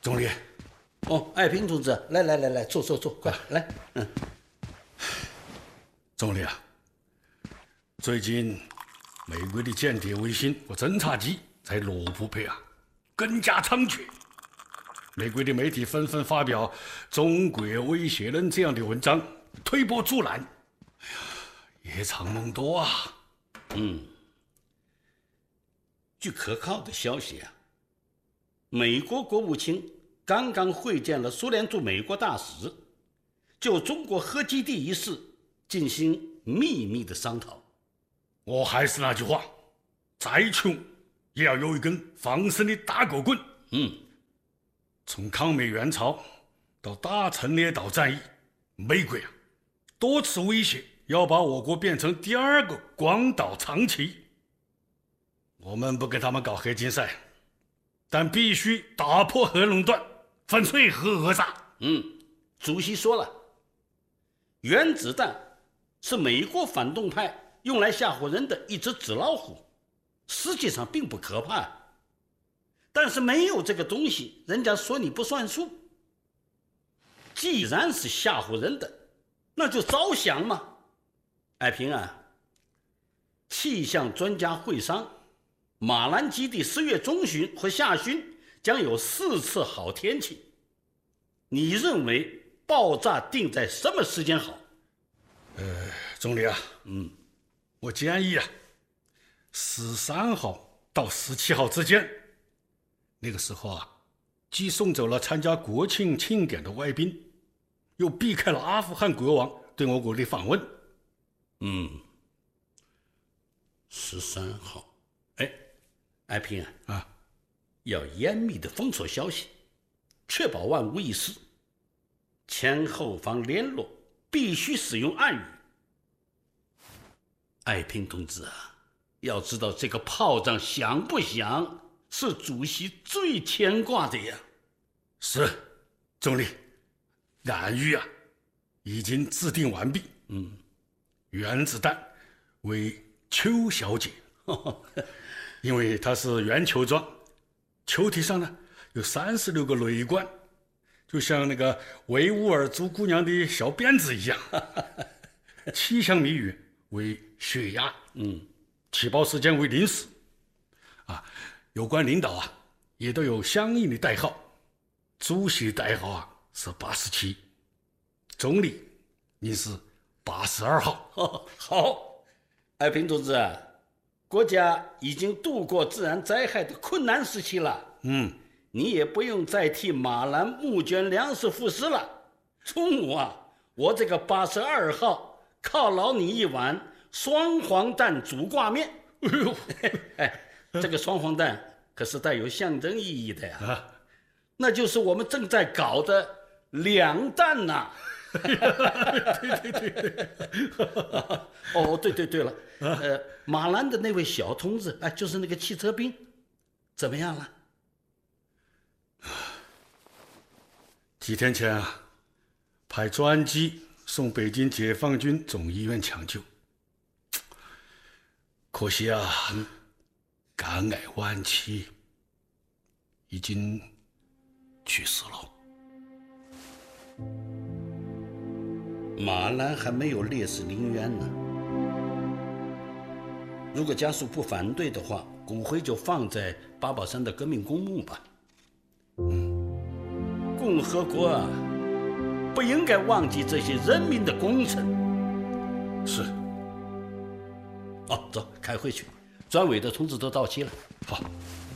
总理。 哦，爱萍同志，来，坐，快来。 总理啊，最近美国的间谍卫星和侦察机在罗布泊啊更加猖獗，美国的媒体纷纷发表中国威胁人这样的文章，推波助澜。夜长梦多啊。 据可靠的消息啊，美国国务卿刚刚会见了苏联驻美国大使，就中国核基地一事进行秘密的商讨。 我还是那句话，再穷也要有一根防身的大狗棍。从抗美援朝到打陈列岛战役，美国啊多次威胁要把我国变成第二个广岛、长崎。我们不跟他们搞核竞赛，但必须打破核垄断，粉碎核讹诈。 主席说了，原子弹是美国反动派用来吓唬人的一只纸老虎，实际上并不可怕。但是没有这个东西，人家说你不算数。既然是吓唬人的，那就照想嘛。爱萍啊，气象专家会商，马兰基地10月中旬和下旬将有4次好天气。你认为爆炸定在什么时间好？ 总理啊，我建议啊，13号到17号之间。那个时候啊，既送走了参加国庆庆典的外宾，又避开了阿富汗国王对我国的访问。 13号，爱萍啊，要严密的封锁消息，确保万无一失。前后方联络必须使用暗语。爱萍同志啊，要知道这个炮仗响不响，是主席最牵挂的呀。 是，总理，暗语啊已经制定完毕。原子弹为球小姐，因为它是圆球状，球体上呢有36个雷管，就像那个维吾尔族姑娘的小辫子一样。气象谜语为血压，起爆时间为0时。有关领导啊也都有相应的代号，主席代号啊是87，总理您是82号。 好，爱萍同志啊，国家已经度过自然灾害的困难时期了。你也不用再替马兰募捐粮食赋诗了。中午啊，我这个82号犒劳你一碗双黄蛋煮挂面。这个双黄蛋可是带有象征意义的呀。那就是我们正在搞的2弹呐。对了，马兰的那位小同志，就是那个汽车兵，怎么样了？ 几天前啊，派专机送北京解放军总医院抢救，可惜啊，肝癌晚期，已经去世了。 马兰还没有烈士陵园呢，如果家属不反对的话，骨灰就放在八宝山的革命公墓吧。共和国啊，不应该忘记这些人民的功臣。 是。 走，开会去，专委的通知都到期了。 好。